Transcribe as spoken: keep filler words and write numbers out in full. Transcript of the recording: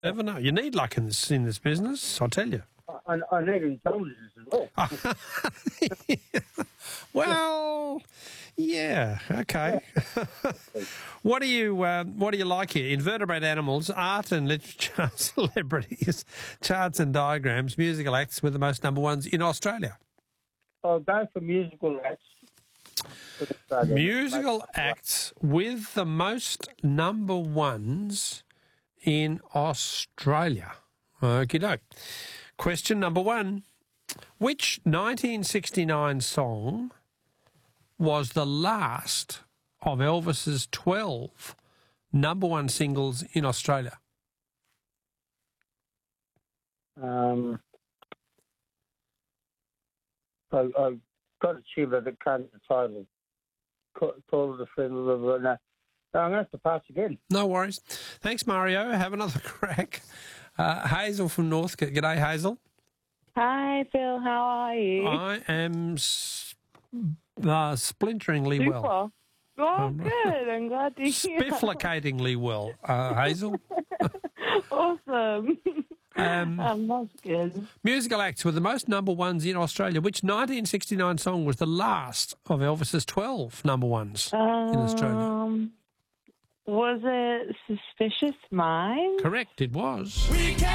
Never know. You need luck in this, in this business, I'll tell you. I, I need intelligence as well. Well, yeah, okay. What do you um, What do you like here? Invertebrate animals, art and literature, celebrities, charts and diagrams, musical acts with the most number ones in Australia. I'll go for musical acts. Musical acts with the most number ones in Australia. Okie doke. Question number one. Which nineteen sixty-nine song was the last of Elvis's twelve number one singles in Australia? Um, I, I've got a tune that can't the title. Call it a friend of the no. I'm going to have to pass again. No worries. Thanks, Mario. Have another crack. Uh, Hazel from North. G'day, Hazel. Hi, Phil. How are you? I am s- uh, splinteringly Super. well. Oh, Um, good. I'm glad to hear. Spifflicatingly well, uh, Hazel. Awesome. Um, um, that's good. Musical acts with the most number ones in Australia. Which nineteen sixty-nine song was the last of Elvis's twelve number ones Um, in Australia? Was it Suspicious Minds? Correct, it was.